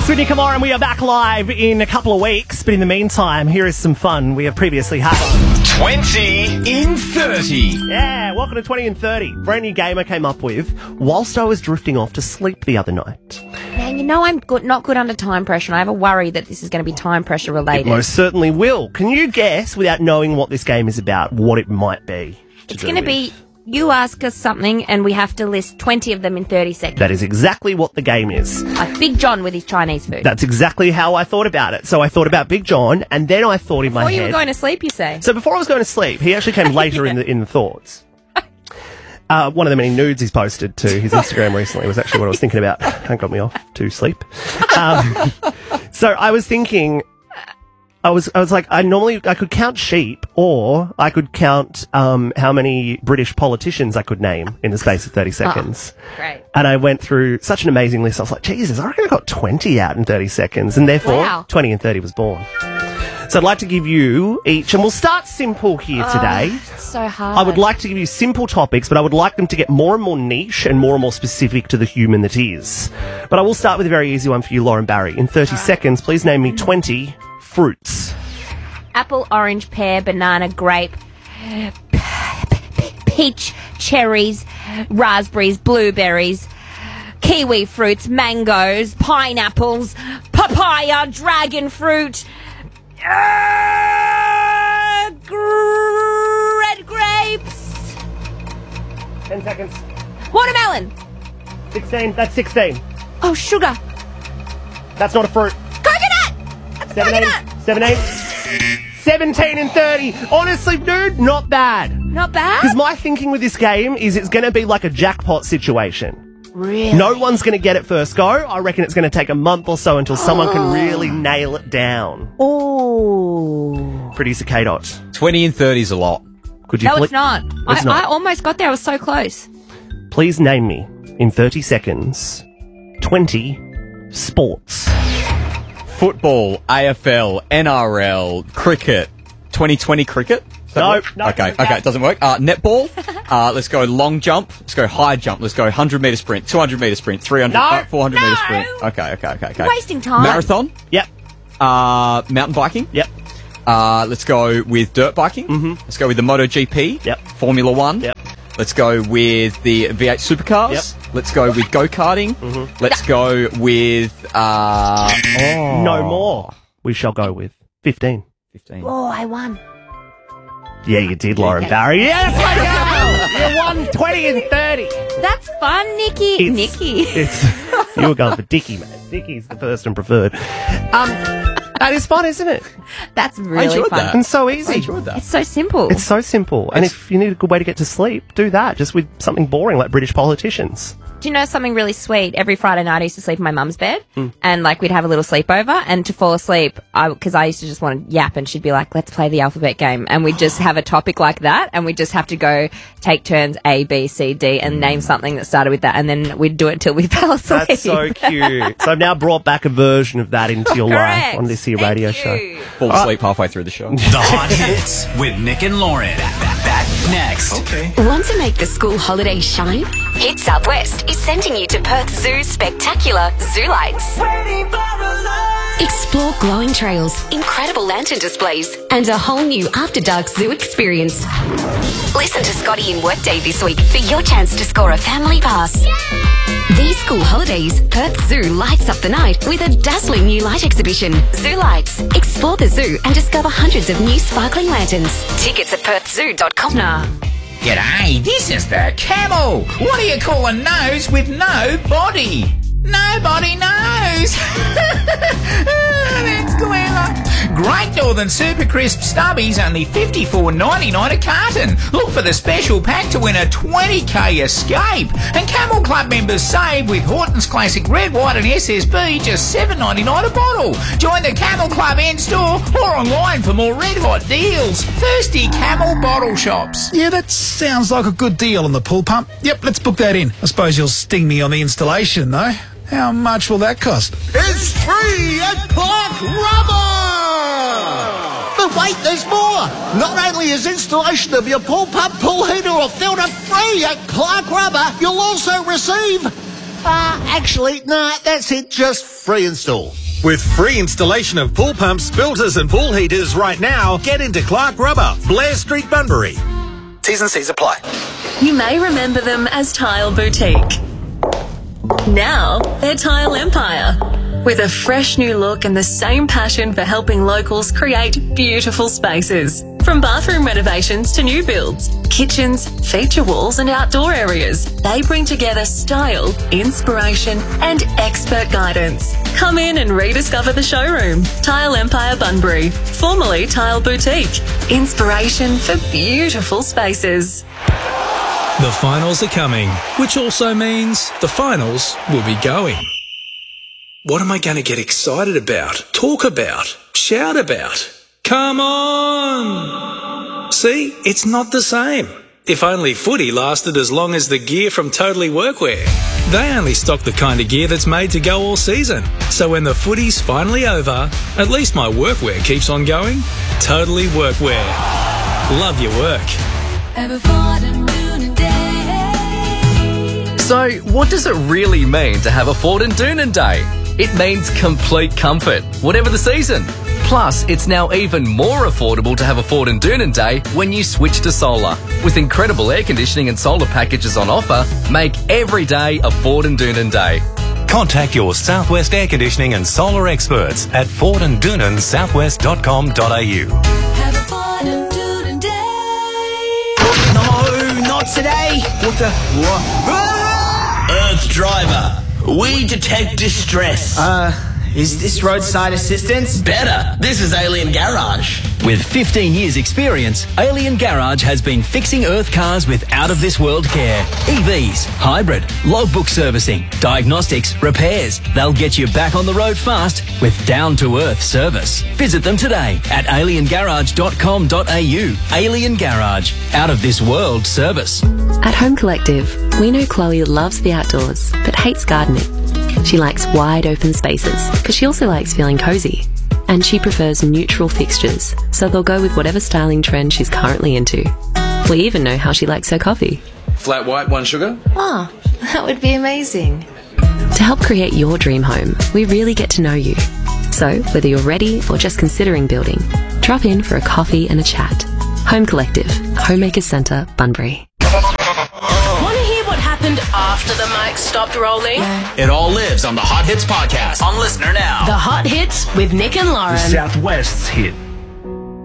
Sydney Kamara, and we are back live in a couple of weeks. But in the meantime, here is some fun we have previously had. 20 in 30. Yeah, welcome to 20 in 30. Brand new game I came up with whilst I was drifting off to sleep the other night. Now, you know I'm not good under time pressure, and I have a worry that this is going to be time pressure related. It most certainly will. Can you guess, without knowing what this game is about, what it might be? It's going to be... You ask us something, and we have to list 20 of them in 30 seconds. That is exactly what the game is. Like Big John with his Chinese food. That's exactly how I thought about it. So I thought about Big John, and then I thought in my head... Before you were going to sleep, you say? So before I was going to sleep, he actually came later in the thoughts. One of the many nudes he's posted to his Instagram recently was actually what I was thinking about. That got me off to sleep. So I was thinking... I was like, I could count sheep, or I could count how many British politicians I could name in the space of 30 seconds. Oh, great. And I went through such an amazing list. I was like, Jesus, I reckon I got 20 out in 30 seconds. And therefore, 20 and 30 was born. So I'd like to give you each, and we'll start simple here today. It's so hard. I would like to give you simple topics, but I would like them to get more and more niche and more specific to the human that is. But I will start with a very easy one for you, Lauren Barry. In 30 seconds, please name me 20 fruits. Apple, orange, pear, banana, grape, peach, cherries, raspberries, blueberries, kiwi fruits, mangoes, pineapples, papaya, dragon fruit, red grapes. 10 seconds. Watermelon. 16. That's 16. Oh, sugar. That's not a fruit. Coconut. 17 and 30. Honestly, dude, not bad. Not bad? Because my thinking with this game is it's going to be like a jackpot situation. Really? No one's going to get it first go. I reckon it's going to take a month or so until someone can really nail it down. Oh. Producer K-Dot. 20 and 30 is a lot. Could you No, it's not. It's not. I almost got there. I was so close. Please name me, in 30 seconds, 20 sports. Football, AFL, NRL, cricket, 2020 cricket? No. Okay, it doesn't work. Netball, let's go long jump, let's go high jump, let's go 100-metre sprint, 200-metre sprint, 300, 400-metre sprint. Okay. You're wasting time. Marathon? Yep. Mountain biking? Yep. Let's go with dirt biking. Mm-hmm. Let's go with the MotoGP. Yep. Formula One. Yep. Let's go with the V8 supercars. Yep. Let's go with go-karting. Mm-hmm. Let's go with... No more. We shall go with 15. 15. Oh, I won. Yeah, you did, Lauren Barry. Yes, I go! You won 20 and 30. That's fun, Nikki. Nikki. You were going for Dickie, man. Dickie's the first and preferred. That is fun, isn't it? That's really enjoyed fun. that. And so easy. I enjoyed that. It's so simple. It's so simple. And if you need a good way to get to sleep, do that. Just with something boring like British politicians. Do you know something really sweet? Every Friday night I used to sleep in my mum's bed and like we'd have a little sleepover, and to fall asleep, because I used to just want to yap, and she'd be like, let's play the alphabet game, and we'd just have a topic like that, and we'd just have to go take turns A, B, C, D and name something that started with that, and then we'd do it till we fell asleep. That's so cute. So I've now brought back a version of that into your life Correct. on this here Thank radio you. show. Fall asleep halfway through the show. The Hot Hits with Nick and Lauren. Back next. Okay. Want to make the school holiday shine? Hit Southwest is sending you to Perth Zoo's spectacular Zoo Lights. Explore glowing trails, incredible lantern displays, and a whole new After Dark Zoo experience. Listen to Scotty in Workday this week for your chance to score a family pass. These school holidays, Perth Zoo lights up the night with a dazzling new light exhibition. Zoo Lights. Explore the zoo and discover hundreds of new sparkling lanterns. Tickets at perthzoo.com. G'day, this is the camel. What do you call a nose with no body? Nobody knows. That's clever. Great Northern Super Crisp Stubbies, only $54.99 a carton. Look for the special pack to win a 20k escape. And Camel Club members save with Horton's Classic Red, White and SSB, just $7.99 a bottle. Join the Camel Club in-store or online for more red hot deals. Thirsty Camel bottle shops. Yeah, that sounds like a good deal on the pool pump. Yep, let's book that in. I suppose you'll sting me on the installation, though. How much will that cost? It's free at Clark Rubber! But wait, there's more! Not only is installation of your pool pump, pool heater or filter free at Clark Rubber, you'll also receive Actually, nah, that's it. Just free install. With free installation of pool pumps, filters and pool heaters right now, get into Clark Rubber, Blair Street, Bunbury. T's and C's apply. You may remember them as Tile Boutique. Now they're Tile Empire. With a fresh new look and the same passion for helping locals create beautiful spaces. From bathroom renovations to new builds, kitchens, feature walls and outdoor areas, they bring together style, inspiration and expert guidance. Come in and rediscover the showroom. Tile Empire Bunbury, formerly Tile Boutique. Inspiration for beautiful spaces. The finals are coming, which also means the finals will be going. What am I going to get excited about, talk about, shout about? Come on! See, it's not the same. If only footy lasted as long as the gear from Totally Workwear. They only stock the kind of gear that's made to go all season. So when the footy's finally over, at least my workwear keeps on going. Totally Workwear. Love your work. So, what does it really mean to have a Ford and Doonan Day? It means complete comfort, whatever the season. Plus, it's now even more affordable to have a Ford and Doonan Day when you switch to solar. With incredible air conditioning and solar packages on offer, make every day a Ford and Doonan Day. Contact your Southwest Air Conditioning and Solar experts at FordandDoonanSouthwest.com.au. Have a Ford and Doonan Day. No, not today. What the? What? Earth Driver. We detect distress. Is this roadside assistance? Better. This is Alien Garage. With 15 years experience, Alien Garage has been fixing Earth cars with out-of-this-world care. EVs, hybrid, logbook servicing, diagnostics, repairs. They'll get you back on the road fast with down-to-earth service. Visit them today at aliengarage.com.au. Alien Garage. Out-of-this-world service. At Home Collective, we know Chloe loves the outdoors, but hates gardening. She likes wide open spaces, but she also likes feeling cozy. And she prefers neutral fixtures, so they'll go with whatever styling trend she's currently into. We even know how she likes her coffee. Flat white, 1 sugar? Oh, that would be amazing. To help create your dream home, we really get to know you. So, whether you're ready or just considering building, drop in for a coffee and a chat. Home Collective, Homemakers Centre, Bunbury. Want to hear what happened after the mic stopped rolling? It all lives on the Hot Hits podcast on Listener Now. The Hot Hits with Nick and Lauren. Southwest's hit.